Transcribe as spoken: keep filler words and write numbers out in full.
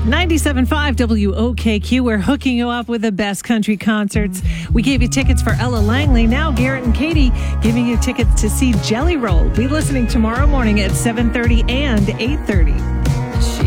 ninety-seven point five W O K Q. We're hooking you up with the best country concerts. We gave you tickets for Ella Langley. Now Garrett and Katie giving you tickets to see Jelly Roll. Be listening tomorrow morning at seven thirty and eight thirty.